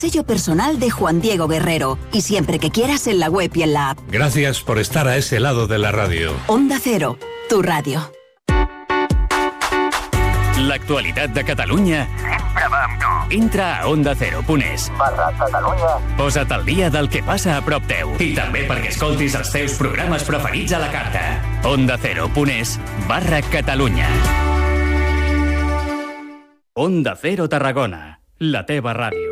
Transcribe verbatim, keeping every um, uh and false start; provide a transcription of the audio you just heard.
Sello personal de Juan Diego Guerrero. Y siempre que quieras en la web y en la app. Gracias por estar a ese lado de la radio. Onda Cero, tu radio. L'actualitat de Catalunya sempre va amb tu. Entra a onda cero punt es barra Catalunya. Posa't al dia del que passa a prop teu. I també perquè escoltis els teus programes preferits a la carta. onda cero punt es barra Catalunya. Onda Cero Tarragona, la teva ràdio.